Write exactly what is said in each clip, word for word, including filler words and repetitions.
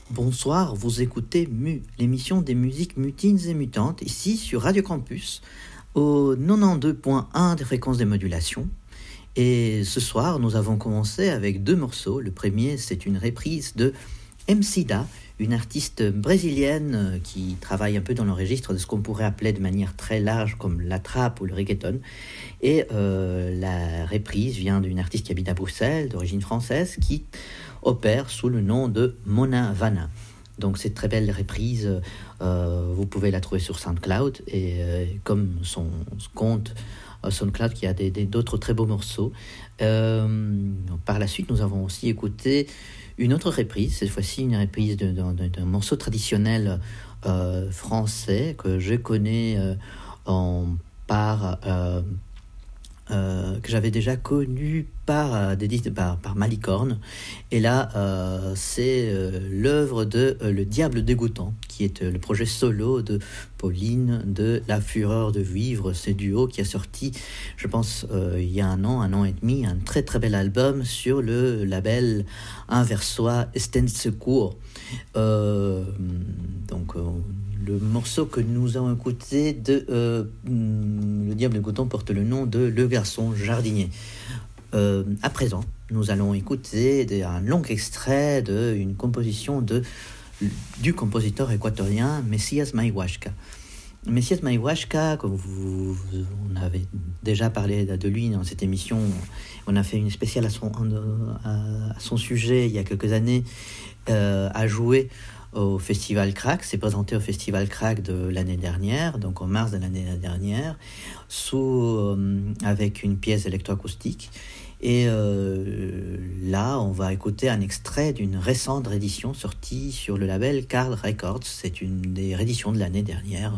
Bonsoir, vous écoutez Mu, l'émission des musiques mutines et mutantes, ici sur Radio Campus, au quatre-vingt-douze point un des fréquences des modulations. Et ce soir, nous avons commencé avec deux morceaux. Le premier, c'est une reprise de Emicida, une artiste brésilienne qui travaille un peu dans le registre de ce qu'on pourrait appeler de manière très large comme la trap ou le reggaeton. Et euh, la reprise vient d'une artiste qui habite à Bruxelles, d'origine française, qui opère sous le nom de Mona Vanna. Donc cette très belle reprise, euh, vous pouvez la trouver sur SoundCloud, et euh, comme son compte euh, SoundCloud qui a des, des, d'autres très beaux morceaux. Euh, par la suite, nous avons aussi écouté une autre reprise, cette fois-ci une reprise de, de, de, d'un morceau traditionnel euh, français que je connais euh, en, par... Euh, Euh, que j'avais déjà connu par, euh, des, par, par Malicorne. Et là, euh, c'est euh, l'œuvre de euh, Le Diable Dégoûtant, qui est euh, le projet solo de Pauline de La Fureur de Vivre, ce duo qui a sorti, je pense, euh, il y a un an, un an et demi, un très très bel album sur le label inversois Esten Secours. Euh, donc, euh, le morceau que nous avons écouté de euh, Le Diable Dégoûtant porte le nom de Le Garçon Jardinier. Euh, à présent, nous allons écouter des, un long extrait d'une composition de, du compositeur équatorien Messias Mayhuasca. Messias Mayhuasca, comme vous, vous, on avait déjà parlé de lui dans cette émission, on a fait une spéciale à son, à, à son sujet il y a quelques années, euh, a joué au Festival Crack, s'est présenté au Festival Crack de l'année dernière, donc en mars de l'année dernière, sous, euh, avec une pièce électroacoustique. Et euh, là, on va écouter un extrait d'une récente réédition sortie sur le label Card Records. C'est une des rééditions de l'année dernière.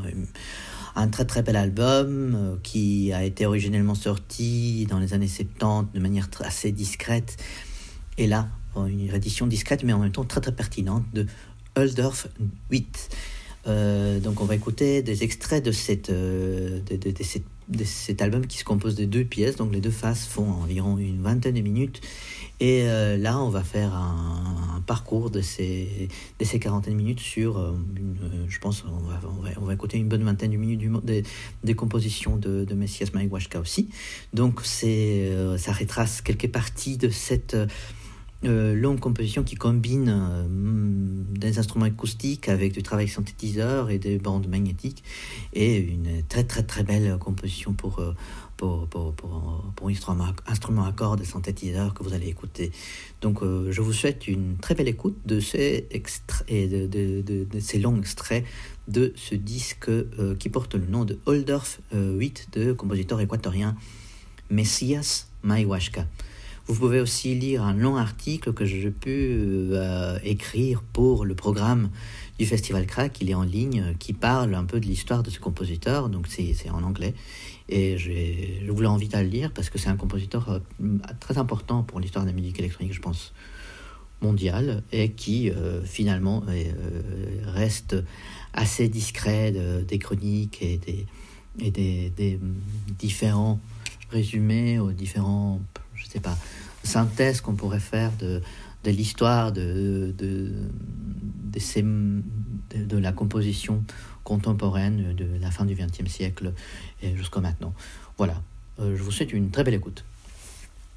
Un très très bel album euh, qui a été originellement sorti dans les années soixante-dix de manière assez discrète. Et là, une réédition discrète mais en même temps très très pertinente de Ohldorf huit. Euh, donc on va écouter des extraits de, cette, euh, de, de, de, cette, de cet album qui se compose de deux pièces, donc les deux faces font environ une vingtaine de minutes, et euh, là on va faire un, un parcours de ces, de ces quarantaine de minutes sur, euh, une, euh, je pense on va, on, va, on va écouter une bonne vingtaine de minutes du, des, des compositions de, de Messias Mayhuasca aussi. Donc c'est, euh, ça retrace quelques parties de cette Euh, longue composition qui combine euh, des instruments acoustiques avec du travail synthétiseur et des bandes magnétiques, et une très très très belle composition pour, euh, pour, pour, pour, pour instrument, instrument à cordes et synthétiseur que vous allez écouter. Donc euh, je vous souhaite une très belle écoute de ces, extra- et de, de, de, de ces longs extraits de ce disque euh, qui porte le nom de Ohldorf euh, huit, de compositeur équatorien Messias Mayhuasca. Vous pouvez aussi lire un long article que j'ai pu euh, écrire pour le programme du Festival Crack. Il est en ligne, qui parle un peu de l'histoire de ce compositeur, donc c'est, c'est en anglais. Et j'ai, je vous l'invite à le lire parce que c'est un compositeur euh, très important pour l'histoire de la musique électronique, je pense, mondiale, et qui euh, finalement euh, reste assez discret de, des chroniques et des, et des, des différents résumés aux différents, je sais pas, synthèse qu'on pourrait faire de, de l'histoire de, de, de, ces, de, de la composition contemporaine de la fin du vingtième siècle et jusqu'à maintenant. Voilà, euh, je vous souhaite une très belle écoute.